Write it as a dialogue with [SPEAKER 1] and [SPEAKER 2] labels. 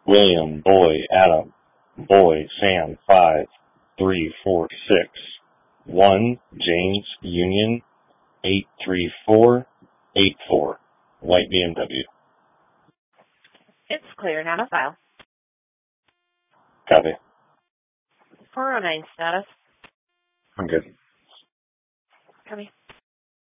[SPEAKER 1] William, Boy, Adam, Boy, Sam, 53461, James, Union, 83484, white BMW.
[SPEAKER 2] It's clear, now to file.
[SPEAKER 1] Copy.
[SPEAKER 2] 409 status.
[SPEAKER 1] I'm good.
[SPEAKER 2] Copy.